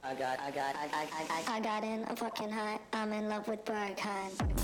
I got in a fucking high. I'm in love with Berghain.